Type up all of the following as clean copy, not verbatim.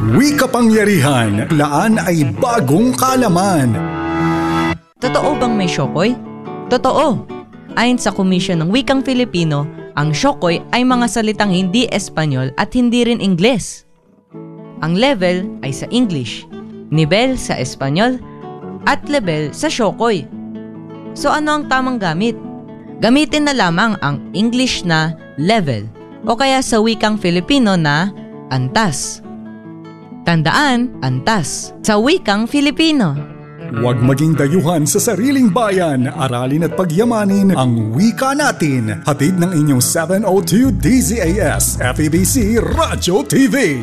Wika Pangyarihan, laan ay bagong kaalaman. Totoo bang may Shokoy? Totoo! Ayon sa Komisyon ng Wikang Filipino, ang Shokoy ay mga salitang hindi Espanyol at hindi rin Ingles. Ang level ay sa English, nivel sa Espanyol, at level sa Shokoy. So ano ang tamang gamit? Gamitin na lamang ang English na level o kaya sa Wikang Filipino na antas. Tandaan, antas sa Wikang Filipino. Huwag maging dayuhan sa sariling bayan. Aralin at pagyamanin ang wika natin. Hatid ng inyong 702 DZAS FEBC Radyo TV.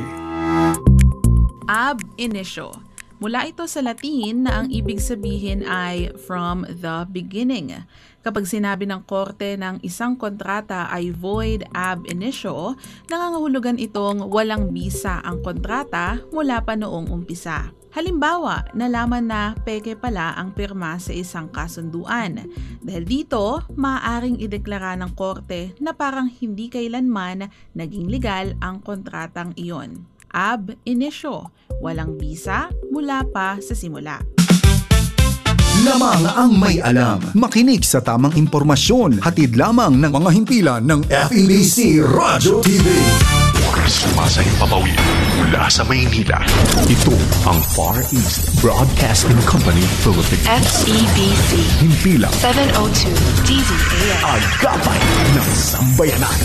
Ab initio. Mula ito sa Latin na ang ibig sabihin ay from the beginning. Kapag sinabi ng korte ng isang kontrata ay void ab initio, nangangahulugan itong walang bisa ang kontrata mula pa noong umpisa. Halimbawa, nalaman na peke pala ang pirma sa isang kasunduan. Dahil dito, maaaring ideklara ng korte na parang hindi kailanman naging legal ang kontratang iyon. Ab initio, walang bisa mula pa sa simula. Lamang ang may alam. Makinig sa tamang impormasyon. Hatid lamang ng mga himpilan ng FEBC Radyo TV. Sumasayang papawid mula sa Maynila. Ito ang Far East Broadcasting Company Philippines. FEBC Himpilang 702 DZAS. Agapay ng Sambayanan.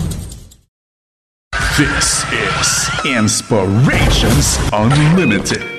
This is Inspirations Unlimited.